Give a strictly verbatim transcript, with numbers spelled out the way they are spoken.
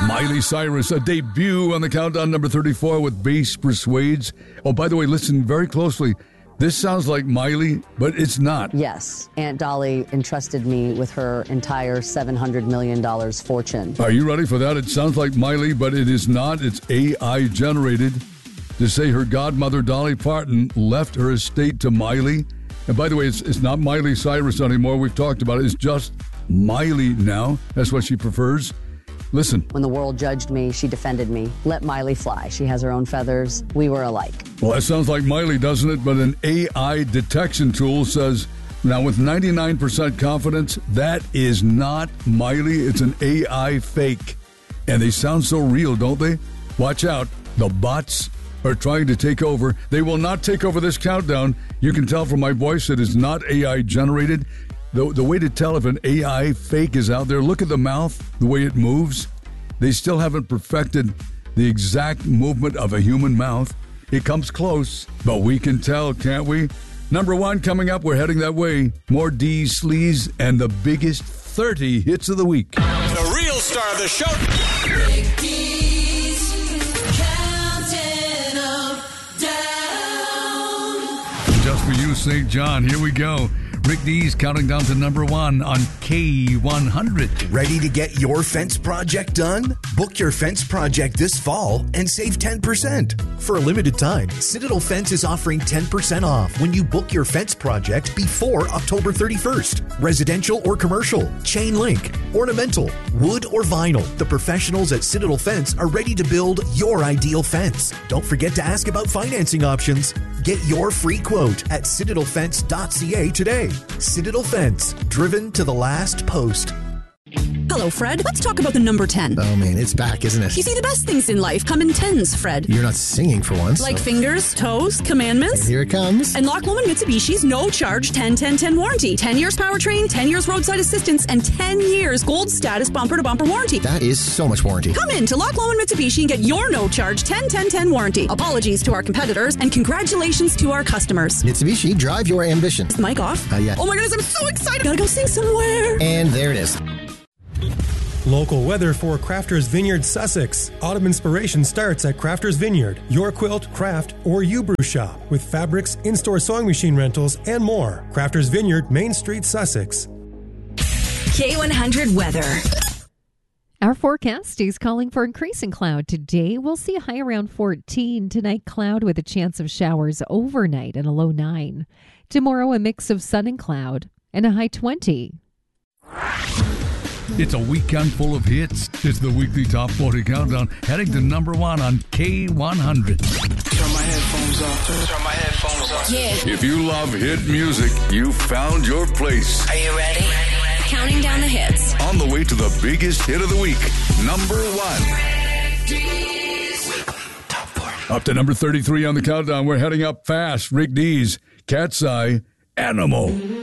Miley Cyrus, a debut on the countdown, number thirty-four with Bass Persuades. Oh, by the way, listen very closely. This sounds like Miley, but it's not. Yes, Aunt Dolly entrusted me with her entire seven hundred million dollars fortune. Are you ready for that? It sounds like Miley, but it is not. It's A I generated. To say her godmother, Dolly Parton, left her estate to Miley. And by the way, it's, it's not Miley Cyrus anymore. We've talked about it. It's just Miley now. That's what she prefers. Listen. When the world judged me, she defended me. Let Miley fly. She has her own feathers. We were alike. Well, that sounds like Miley, doesn't it? But an A I detection tool says, now with ninety-nine percent confidence, that is not Miley. It's an A I fake. And they sound so real, don't they? Watch out. The bots are trying to take over. They will not take over this countdown. You can tell from my voice it is not A I generated. The, the way to tell if an A I fake is out there, look at the mouth, the way it moves. They still haven't perfected the exact movement of a human mouth. It comes close, but we can tell, can't we? Number one coming up, we're heading that way. More D Sleaze and the biggest thirty hits of the week. The real star of the show. Rick D's counting them down. Just for you, Saint John, here we go. Rick D's counting down to number one on K one hundred. Ready to get your fence project done? Book your fence project this fall and save ten percent. For a limited time, Citadel Fence is offering ten percent off when you book your fence project before October thirty-first. Residential or commercial, chain link, ornamental, wood or vinyl. The professionals at Citadel Fence are ready to build your ideal fence. Don't forget to ask about financing options. Get your free quote at citadel fence dot c a today. Citadel Fence, driven to the last post. Hello, Fred. Let's talk about the number ten. Oh, man, it's back, isn't it? You see, the best things in life come in tens, Fred. You're not singing for once. Like so. fingers, toes, commandments. And here it comes. And Loch Lomond Mitsubishi's no-charge ten ten ten warranty. ten years powertrain, ten years roadside assistance, and ten years gold status bumper-to-bumper warranty. That is so much warranty. Come in to Loch Lomond Mitsubishi and get your no-charge ten ten ten warranty. Apologies to our competitors, and congratulations to our customers. Mitsubishi, drive your ambition. Is the mic off? Uh, yeah. Oh my goodness, I'm so excited. Gotta go sing somewhere. And there it is. Local weather for Crafters Vineyard, Sussex. Autumn inspiration starts at Crafters Vineyard, your quilt, craft, or U-brew shop with fabrics, in-store sewing machine rentals, and more. Crafters Vineyard, Main Street, Sussex. K one hundred weather. Our forecast is calling for increasing cloud today. We'll see a high around fourteen. Tonight, cloud with a chance of showers overnight and a low nine. Tomorrow, a mix of sun and cloud and a high twenty. It's a weekend full of hits. It's the weekly Top forty Countdown, heading to number one on K one hundred. Turn my headphones off. Turn my headphones off. Yeah. If you love hit music, you found your place. Are you ready? Counting down the hits. On the way to the biggest hit of the week, number one. Up to number thirty-three on the countdown. We're heading up fast. Rick D's Cat's Eye, Animal.